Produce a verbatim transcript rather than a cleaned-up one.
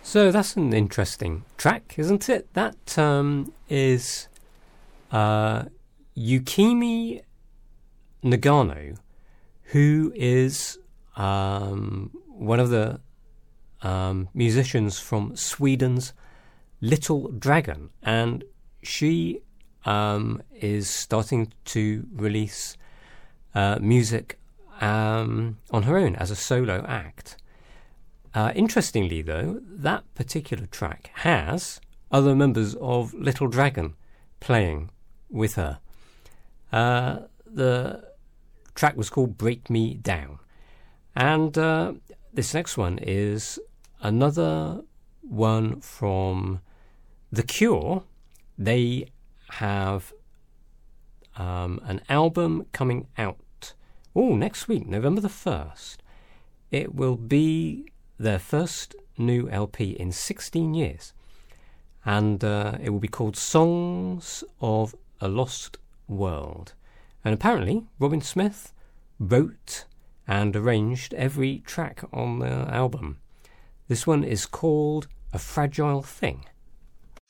So that's an interesting track, isn't it? That um, is uh, Yukimi Nagano, who is um, one of the um, musicians from Sweden's Little Dragon, and she um, is starting to release uh, music um, on her own as a solo act. Uh, interestingly, though, that particular track has other members of Little Dragon playing with her. Uh, the track was called Break Me Down. And uh, this next one is another one from The Cure. They have um, an album coming out, oh, next week, November the first. It will be their first new L P in sixteen years, and uh, it will be called Songs of a Lost World. And apparently Robin Smith wrote and arranged every track on the album. This one is called A Fragile Thing.